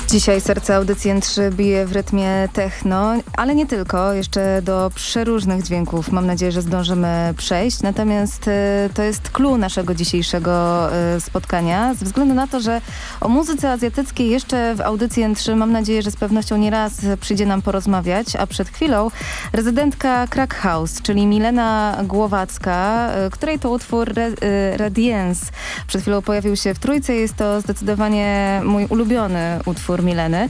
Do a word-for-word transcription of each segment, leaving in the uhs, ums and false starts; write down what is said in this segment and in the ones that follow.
Dzisiaj serce audycji N trzy bije w rytmie techno, ale nie tylko. Jeszcze do przeróżnych dźwięków mam nadzieję, że zdążymy przejść. Natomiast y, to jest clue naszego dzisiejszego y, spotkania. Z względu na to, że o muzyce azjatyckiej jeszcze w audycji N trzy mam nadzieję, że z pewnością nie raz przyjdzie nam porozmawiać. A przed chwilą rezydentka Crack House, czyli Milena Głowacka, y, której to utwór Re, y, Radiance przed chwilą pojawił się w trójce. Jest to zdecydowanie mój ulubiony utwór Mileny.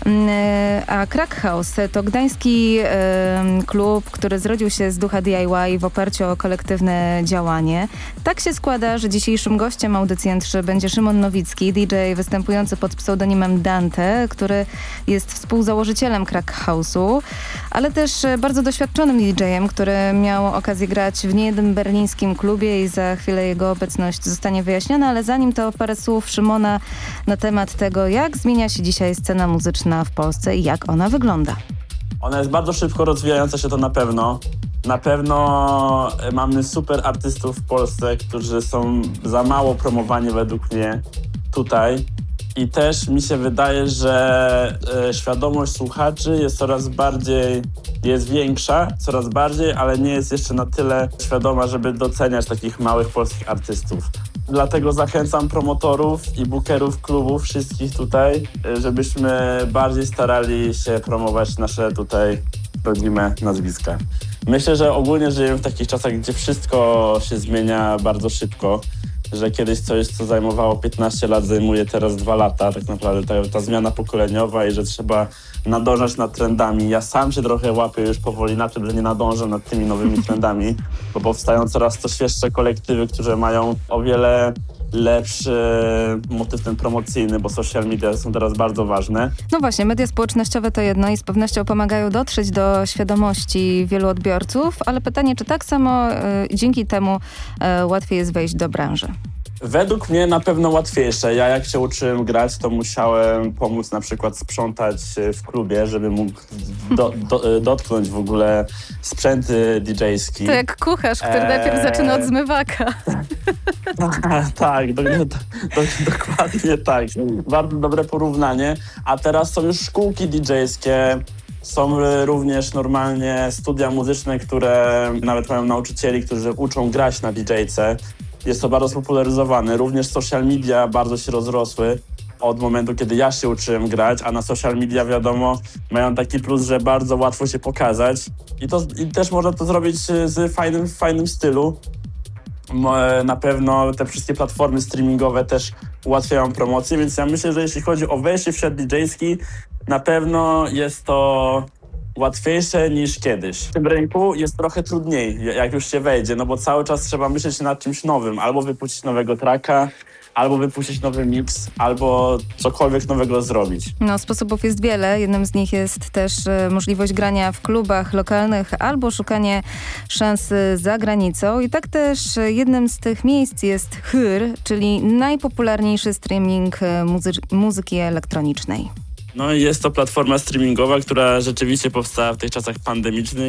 A Crack House to gdański y, klub, który zrodził się z ducha D I Y w oparciu o kolektywne działanie. Tak się składa, że dzisiejszym gościem audycji N trzy będzie Szymon Nowicki, D J występujący pod pseudonimem Dante, który jest współzałożycielem Crack House'u, ale też bardzo doświadczonym D J-em, który miał okazję grać w niejednym berlińskim klubie i za chwilę jego obecność zostanie wyjaśniona, ale zanim to parę słów Szymona na temat tego, jak zmienia się dzisiaj scena muzyczna w Polsce i jak ona wygląda. Ona jest bardzo szybko rozwijająca się, to na pewno. Na pewno mamy super artystów w Polsce, którzy są za mało promowani według mnie tutaj. I też mi się wydaje, że e, świadomość słuchaczy jest coraz bardziej, jest większa, coraz bardziej, ale nie jest jeszcze na tyle świadoma, żeby doceniać takich małych polskich artystów. Dlatego zachęcam promotorów i bookerów klubów, wszystkich tutaj, e, żebyśmy bardziej starali się promować nasze tutaj rodzime nazwiska. Myślę, że ogólnie żyjemy w takich czasach, gdzie wszystko się zmienia bardzo szybko, że kiedyś coś, co zajmowało piętnaście lat, zajmuje teraz dwa lata, tak naprawdę ta, ta zmiana pokoleniowa i że trzeba nadążać nad trendami. Ja sam się trochę łapię już powoli na tym, że nie nadążę nad tymi nowymi trendami, bo powstają coraz to świeższe kolektywy, które mają o wiele lepszy motyw ten promocyjny, bo social media są teraz bardzo ważne. No właśnie, media społecznościowe to jedno i z pewnością pomagają dotrzeć do świadomości wielu odbiorców, ale pytanie, czy tak samo y, dzięki temu y, łatwiej jest wejść do branży? Według mnie na pewno łatwiejsze. Ja jak się uczyłem grać, to musiałem pomóc na przykład sprzątać w klubie, żeby mógł do, do, dotknąć w ogóle sprzęty didżejski. To jak kucharz, który eee... najpierw zaczyna od zmywaka. Tak, do, do, do, dokładnie tak. Bardzo dobre porównanie. A teraz są już szkółki didżejskie. Są również normalnie studia muzyczne, które nawet mają nauczycieli, którzy uczą grać na didżejce. Jest to bardzo spopularyzowane. Również social media bardzo się rozrosły od momentu, kiedy ja się uczyłem grać, a na social media, wiadomo, mają taki plus, że bardzo łatwo się pokazać. I, to, i też można to zrobić z fajnym, w fajnym stylu. Na pewno te wszystkie platformy streamingowe też ułatwiają promocję, więc ja myślę, że jeśli chodzi o wejście w świat didżejski, na pewno jest to łatwiejsze niż kiedyś. W tym rynku jest trochę trudniej, jak już się wejdzie, no bo cały czas trzeba myśleć nad czymś nowym. Albo wypuścić nowego tracka, albo wypuścić nowy mix, albo cokolwiek nowego zrobić. No, sposobów jest wiele. Jednym z nich jest też e, możliwość grania w klubach lokalnych albo szukanie szansy za granicą. I tak też e, jednym z tych miejsc jest Hyr, czyli najpopularniejszy streaming e, muzy- muzyki elektronicznej. No i jest to platforma streamingowa, która rzeczywiście powstała w tych czasach pandemicznych